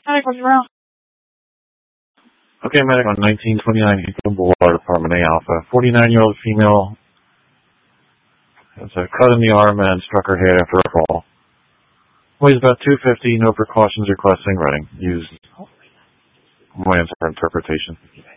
Hi, what's wrong? Okay, medic on 1929 Hickman Boulevard, apartment A Alpha. 49-year-old female has a cut in the arm and struck her head after a fall. Weighs about 250, no precautions requesting running. Use Moyans for interpretation.